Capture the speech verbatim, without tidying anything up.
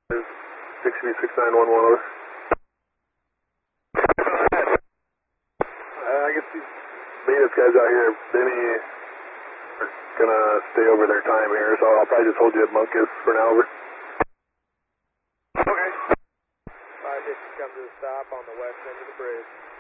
six V six nine one one over. Uh, I guess these maintenance guys out here, Benny, are gonna stay over their time here, so I'll probably just hold you at Munkus for now, over. Okay. five fifty come to the stop on the west end of the bridge.